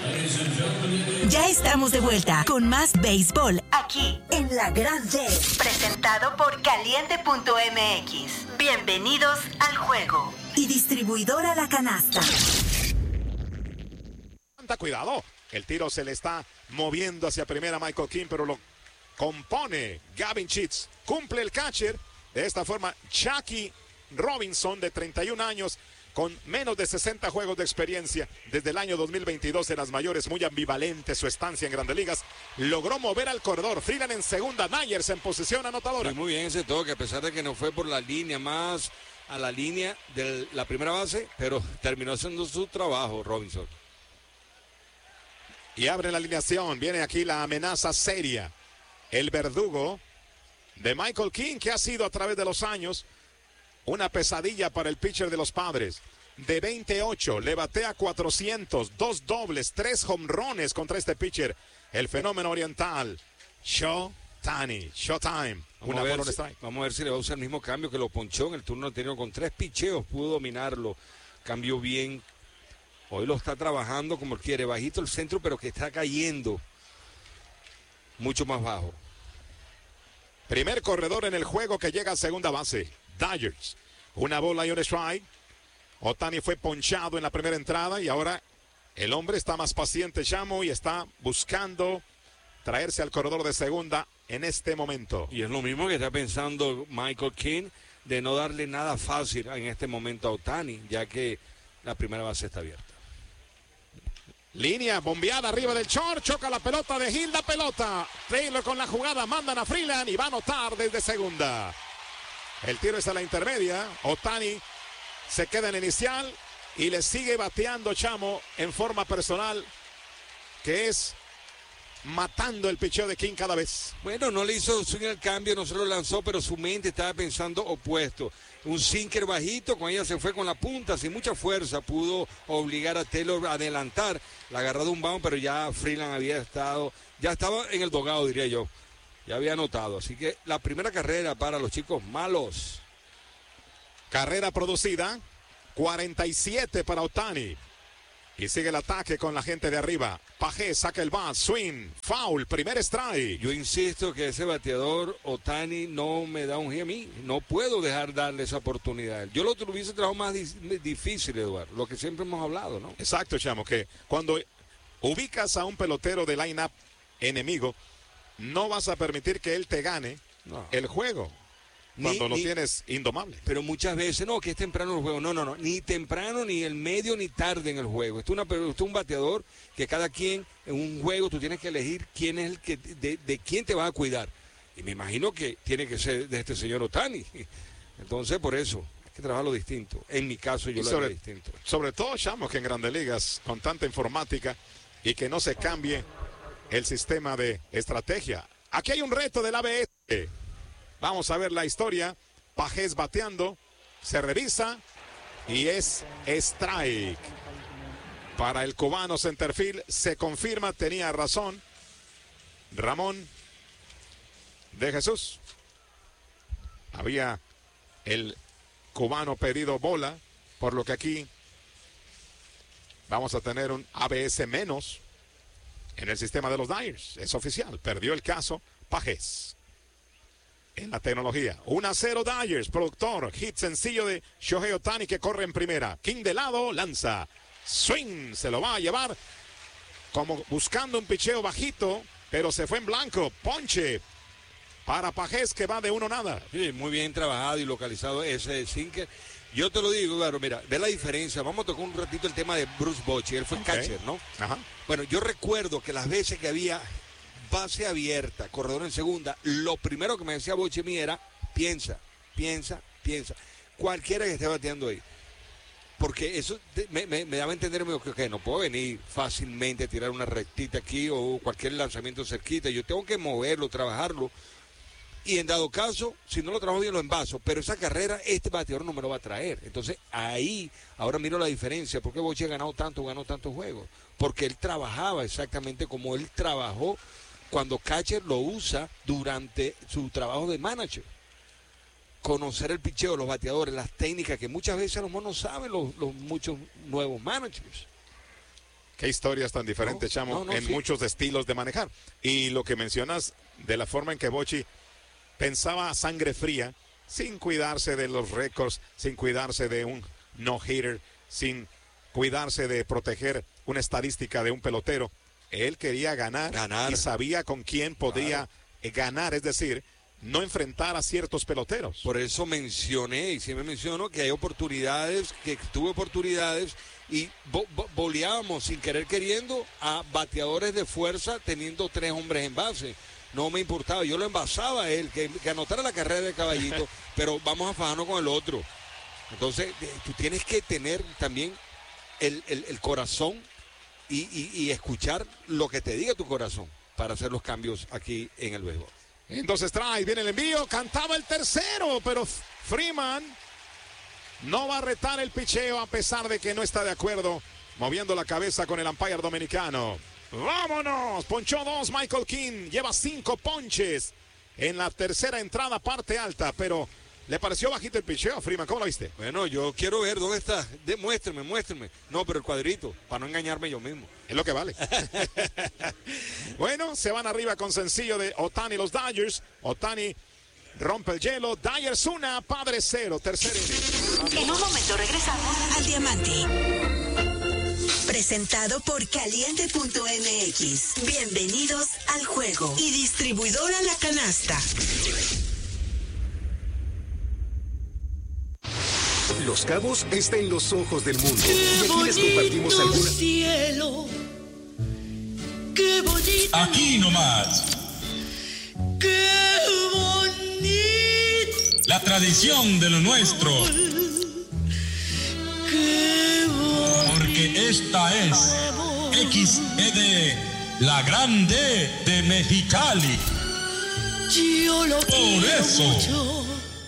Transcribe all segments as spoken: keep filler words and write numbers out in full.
Ya estamos de vuelta con más béisbol aquí en La Grande. Presentado por Caliente punto M X. Bienvenidos al juego. Y distribuidora La Canasta. Cuidado, el tiro se le está moviendo hacia primera Michael King, pero lo compone Gavin Sheets. Cumple el catcher. De esta forma, Jackie Robinson, de treinta y un años, con menos de sesenta juegos de experiencia desde el año dos mil veintidós en las mayores, muy ambivalente su estancia en Grandes Ligas, logró mover al corredor. Freeland en segunda, Myers en posición anotadora. Sí, muy bien ese toque, a pesar de que no fue por la línea, más a la línea de la primera base, pero terminó haciendo su trabajo Robinson. Y abre la alineación, viene aquí la amenaza seria. El verdugo de Michael King, que ha sido a través de los años una pesadilla para el pitcher de los Padres. De veintiocho, le batea cuatrocientos, dos dobles, tres jonrones contra este pitcher. El fenómeno oriental, Showtime. Showtime. Una bola de strike. Vamos a ver si le va a usar el mismo cambio que lo ponchó en el turno anterior. Con tres picheos pudo dominarlo. Cambió bien. Hoy lo está trabajando como quiere. Bajito el centro, pero que está cayendo mucho más bajo. Primer corredor en el juego que llega a segunda base. Dodgers. Una bola y un strike. Ohtani fue ponchado en la primera entrada y ahora el hombre está más paciente, Chamo, y está buscando traerse al corredor de segunda en este momento. Y es lo mismo que está pensando Michael King, de no darle nada fácil en este momento a Ohtani, ya que la primera base está abierta. Línea bombeada arriba del short, choca la pelota de Hilda, pelota. Taylor con la jugada, mandan a Freeland y va a anotar desde segunda. El tiro es a la intermedia. Ohtani se queda en inicial y le sigue bateando, Chamo, en forma personal, que es matando el picheo de King cada vez. Bueno, no le hizo swing el cambio, no se lo lanzó, pero su mente estaba pensando opuesto. Un sinker bajito, con ella se fue con la punta, sin mucha fuerza, pudo obligar a Taylor a adelantar. La agarró de un bound, pero ya Freeland había estado, ya estaba en el dogado, diría yo. Ya había anotado, así que la primera carrera para los chicos malos. Carrera producida, cuarenta y siete para Ohtani. Y sigue el ataque con la gente de arriba. Pagés saca el bat, swing, foul, primer strike. Yo insisto que ese bateador Ohtani no me da un G a mí. No puedo dejar darle esa oportunidad. Yo lo hubiese trabajado más di- difícil, Eduardo. Lo que siempre hemos hablado, ¿no? Exacto, Chamo, que cuando ubicas a un pelotero de line-up enemigo, no vas a permitir que él te gane no. el juego. Cuando ni, lo ni, tienes indomable. Pero muchas veces, no, que es temprano el juego. No, no, no. Ni temprano, ni el medio, ni tarde en el juego. Esto es, una, esto es un bateador que cada quien, en un juego, tú tienes que elegir quién es el que, de, de quién te vas a cuidar. Y me imagino que tiene que ser de este señor Ohtani. Entonces, por eso, hay que trabajarlo distinto. En mi caso, yo y lo sobre, hago distinto. Sobre todo, Chamo, que en Grandes Ligas, con tanta informática, y que no se cambie el sistema de estrategia. Aquí hay un reto del A B S. Vamos a ver la historia. Pagés bateando, se revisa y es strike. Para el cubano centerfield se confirma, tenía razón Ramón de Jesús. Había el cubano pedido bola, por lo que aquí vamos a tener un A B S menos en el sistema de los Dodgers. Es oficial, perdió el caso Pagés. En la tecnología, uno a cero Dodgers, productor, hit sencillo de Shohei Ohtani que corre en primera. King de lado, lanza, swing, se lo va a llevar, como buscando un picheo bajito, pero se fue en blanco, ponche para Pagés que va de uno nada. Sí, muy bien trabajado y localizado ese sinker. Yo te lo digo, claro, mira, ve la diferencia. Vamos a tocar un ratito el tema de Bruce Bochy, él fue okay. catcher, ¿no? Ajá. Bueno, yo recuerdo que las veces que había base abierta, corredor en segunda, lo primero que me decía Bochy era, piensa, piensa, piensa. Cualquiera que esté bateando ahí. Porque eso me, me, me daba a entender que okay, no puedo venir fácilmente a tirar una rectita aquí o cualquier lanzamiento cerquita. Yo tengo que moverlo, trabajarlo. Y en dado caso, si no lo trabajo bien, lo envaso. Pero esa carrera, este bateador no me lo va a traer. Entonces, ahí, ahora miro la diferencia. ¿Por qué Bochy ha ganado tanto, ganó tantos juegos? Porque él trabajaba exactamente como él trabajó cuando catcher lo usa durante su trabajo de manager. Conocer el picheo, los bateadores, las técnicas que muchas veces a lo mejor no saben los, los muchos nuevos managers. Qué historias tan diferentes, no, Chamo, no, no, en sí. muchos estilos de manejar. Y lo que mencionas de la forma en que Bochy pensaba a sangre fría, sin cuidarse de los récords, sin cuidarse de un no-hitter, sin cuidarse de proteger una estadística de un pelotero. Él quería ganar, ganar. y sabía con quién podía claro. ganar, es decir, no enfrentar a ciertos peloteros. Por eso mencioné y siempre menciono que hay oportunidades, que tuve oportunidades y bo- bo- boleábamos sin querer queriendo a bateadores de fuerza teniendo tres hombres en base. No me importaba, yo lo envasaba a él, que, que anotara la carrera de Caballito, pero vamos a fajarnos con el otro. Entonces, tú tienes que tener también el, el, el corazón y, y, y escuchar lo que te diga tu corazón para hacer los cambios aquí en el béisbol. Entonces trae, viene el envío, cantaba el tercero, pero Freeman no va a retar el picheo a pesar de que no está de acuerdo, moviendo la cabeza con el umpire dominicano. ¡Vámonos! Ponchó dos Michael King, lleva cinco ponches en la tercera entrada, parte alta, pero ¿le pareció bajito el picheo a Freeman? ¿Cómo lo viste? Bueno, yo quiero ver dónde está. De, muéstrame, muéstrame. No, pero el cuadrito, para no engañarme yo mismo. Es lo que vale. Bueno, se van arriba con sencillo de Ohtani los Dodgers. Ohtani rompe el hielo. Dyers una, Padres cero. Tercer inning. En un momento regresamos al Diamante. Presentado por Caliente punto M X. Bienvenidos al juego. Y distribuidora La Canasta. Los Cabos está en los ojos del mundo. Y aquí les compartimos algunas. Cielo, qué bonito. Aquí nomás. Qué bonito. La tradición de lo nuestro. Qué bonito. Porque esta es X E D, la grande de Mexicali. Yo lo Por eso. Mucho.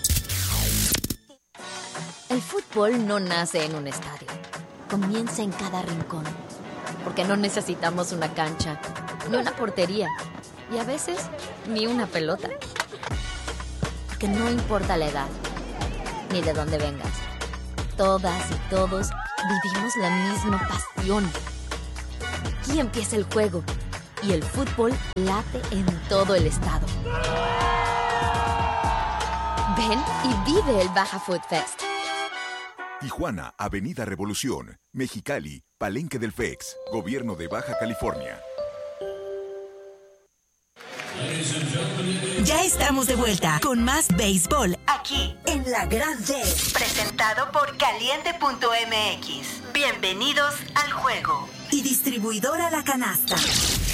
El fútbol no nace en un estadio, comienza en cada rincón, porque no necesitamos una cancha, ni una portería, y a veces ni una pelota. Porque no importa la edad, ni de dónde vengas, todas y todos vivimos la misma pasión. Aquí empieza el juego, y el fútbol late en todo el estado. Ven y vive el Baja Food Fest. Tijuana, Avenida Revolución, Mexicali, Palenque del F E X, Gobierno de Baja California. Ya estamos de vuelta con más béisbol aquí en La Gran D, presentado por Caliente punto M X. Bienvenidos al juego. Y distribuidora La Canasta.